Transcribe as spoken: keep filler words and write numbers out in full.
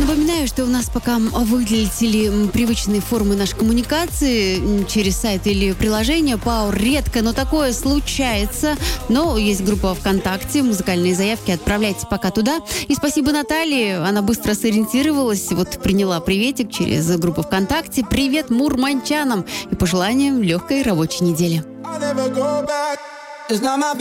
Напоминаю, что у нас пока вылетели привычные формы нашей коммуникации через сайт или приложение. Пау, редко, но такое случается. Но есть группа ВКонтакте, музыкальные заявки отправляйте пока туда. И спасибо Наталье, она быстро сориентировалась, вот приняла приветик через группу ВКонтакте. Привет мурманчанам и пожеланием легкой рабочей недели.